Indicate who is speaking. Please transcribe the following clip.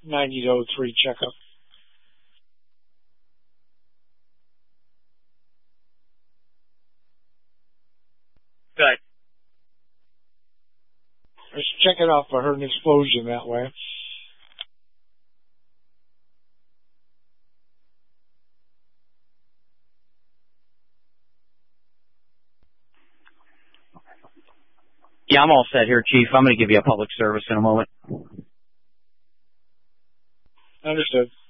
Speaker 1: 90-03 checkup.
Speaker 2: Good.
Speaker 1: Just check it out. I heard an explosion that way.
Speaker 2: Yeah, I'm all set here, Chief. I'm going to give you a public service in a moment.
Speaker 1: Understood.